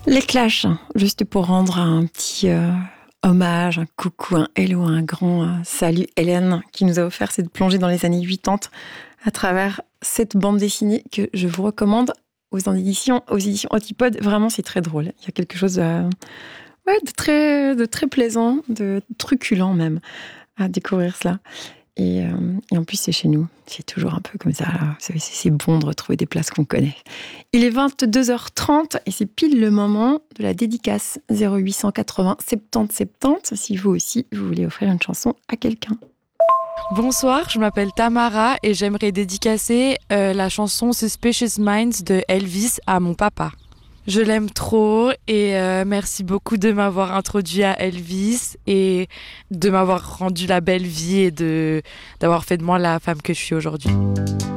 Les Clash, juste pour rendre un petit hommage, un coucou, un hello, un grand salut Hélène qui nous a offert cette plongée dans les années 80 à travers cette bande dessinée que je vous recommande aux éditions Antipode. Vraiment, c'est très drôle. Il y a quelque chose de très plaisant, de truculent même à découvrir cela. Et en plus, c'est chez nous. C'est toujours un peu comme ça. Là. C'est bon de retrouver des places qu'on connaît. Il est 22h30 et c'est pile le moment de la dédicace 0880 70 70. Si vous aussi, vous voulez offrir une chanson à quelqu'un. Bonsoir, je m'appelle Tamara et j'aimerais dédicacer la chanson Suspicious Minds de Elvis à mon papa. Je l'aime trop et merci beaucoup de m'avoir introduit à Elvis et de m'avoir rendu la belle vie et d'avoir fait de moi la femme que je suis aujourd'hui.